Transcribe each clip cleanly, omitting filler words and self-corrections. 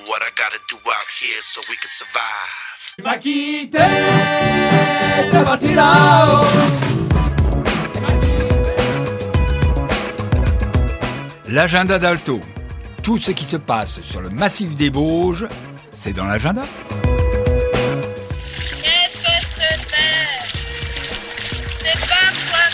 what I gotta do out here so we can survive. Ma quitté, te partirà. L'agenda d'Alto. Tout ce qui se passe sur le massif des Bauges, c'est dans l'agenda. Qu'est-ce que c'est pas quoi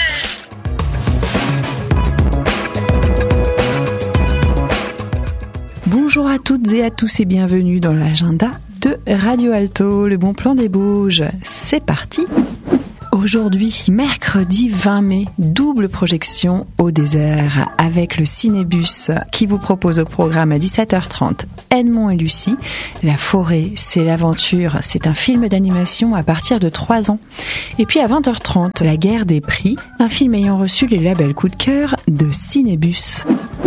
faire. Bonjour à toutes et à tous et bienvenue dans l'agenda de Radio Alto, le bon plan des Bauges. C'est parti! Aujourd'hui, mercredi 20 mai, double projection au désert avec le Cinébus qui vous propose au programme à 17h30 Edmond et Lucie. La forêt, c'est l'aventure, c'est un film d'animation à partir de 3 ans. Et puis à 20h30, La guerre des prix, un film ayant reçu les labels coup de cœur de Cinébus.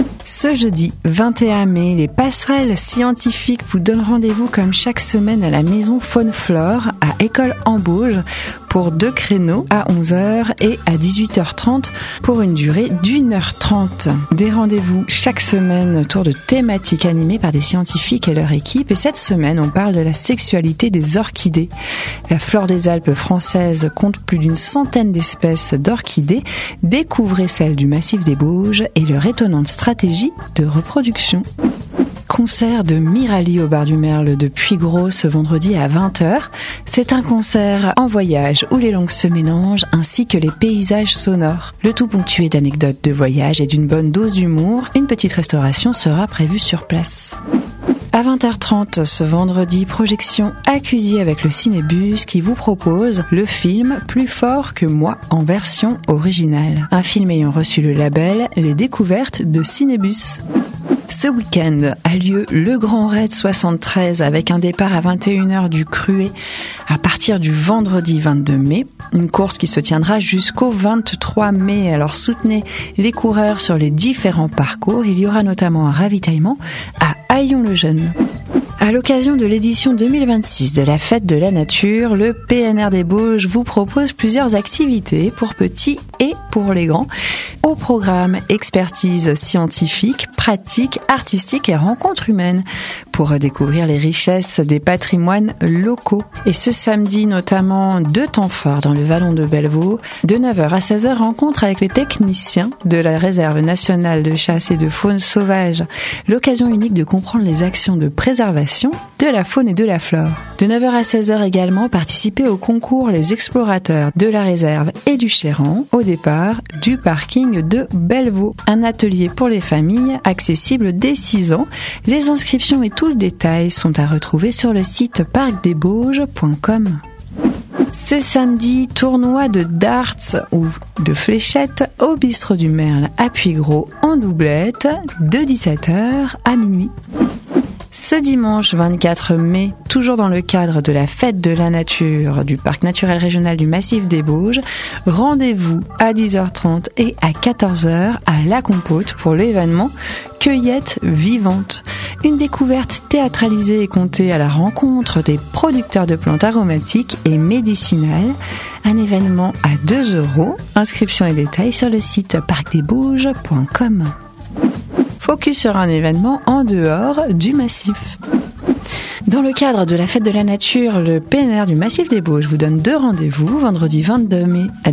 Ce jeudi 21 mai, les passerelles scientifiques vous donnent rendez-vous comme chaque semaine à la maison Faune-Flore à École en Bauges pour 2 créneaux à 11h et à 18h30 pour une durée d'1h30. Des rendez-vous chaque semaine autour de thématiques animées par des scientifiques et leur équipe. Et cette semaine, on parle de la sexualité des orchidées. La flore des Alpes françaises compte plus d'une centaine d'espèces d'orchidées. Découvrez celle du massif des Bauges et leur étonnante stratégie de reproduction. Concert de Mirali au bar du Merle de Puygros ce vendredi à 20h. C'est un concert en voyage où les langues se mélangent ainsi que les paysages sonores. Le tout ponctué d'anecdotes de voyage et d'une bonne dose d'humour. Une petite restauration sera prévue sur place. À 20h30 ce vendredi, projection accusée avec le Cinébus qui vous propose le film Plus fort que moi en version originale. Un film ayant reçu le label Les Découvertes de Cinébus. Ce week-end a lieu le Grand Raid 73 avec un départ à 21h du Cruet à partir du vendredi 22 mai. Une course qui se tiendra jusqu'au 23 mai. Alors soutenez les coureurs sur les différents parcours. Il y aura notamment un ravitaillement à Haillon-le-Jeune. À l'occasion de l'édition 2026 de la Fête de la Nature, le PNR des Bauges vous propose plusieurs activités pour petits et pour les grands. Au programme, expertise scientifique, pratique, artistique et rencontres humaines pour découvrir les richesses des patrimoines locaux. Et ce samedi, notamment, 2 temps forts dans le Vallon de Bellevaux. De 9h à 16h, rencontre avec les techniciens de la Réserve nationale de chasse et de faune sauvage. L'occasion unique de comprendre les actions de préservation de la faune et de la flore. De 9h à 16h également, participez au concours Les Explorateurs de la Réserve et du Chéran au départ du parking de Bellevaux. Un atelier pour les familles accessible dès 6 ans. Les inscriptions et tout le détail sont à retrouver sur le site parcdesbauges.com. Ce samedi, tournoi de darts ou de fléchettes au bistrot du Merle à Puygros en doublette de 17h à minuit. Ce dimanche 24 mai, toujours dans le cadre de la Fête de la Nature du Parc naturel régional du Massif des Bauges, rendez-vous à 10h30 et à 14h à La Compote pour l'événement Cueillette vivante. Une découverte théâtralisée et comptée à la rencontre des producteurs de plantes aromatiques et médicinales. Un événement à 2€. Inscription et détails sur le site parcdesbauges.com. Focus sur un événement en dehors du massif. Dans le cadre de la Fête de la Nature, le PNR du Massif des Bauges vous donne 2 rendez-vous. Vendredi 22 mai à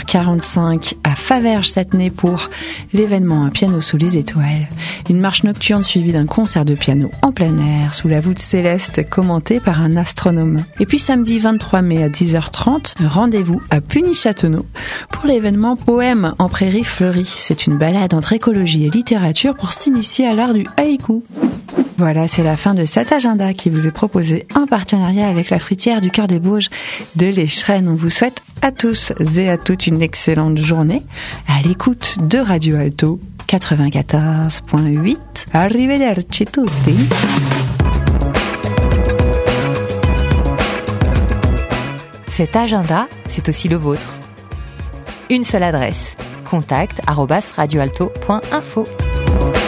19h45 à Faverges-Sattenay pour l'événement Un piano sous les étoiles. Une marche nocturne suivie d'un concert de piano en plein air sous la voûte céleste commentée par un astronome. Et puis samedi 23 mai à 10h30, rendez-vous à Puny-Châteauneau pour l'événement Poème en prairie fleurie. C'est une balade entre écologie et littérature pour s'initier à l'art du haïku. Voilà, c'est la fin de cet agenda qui vous est proposé en partenariat avec la fruitière du Cœur des Bauges de l'Échrennes. On vous souhaite à tous et à toutes une excellente journée à l'écoute de Radio Alto 94.8. Arrivederci tutti. Cet agenda, c'est aussi le vôtre. Une seule adresse, contact@radioalto.info.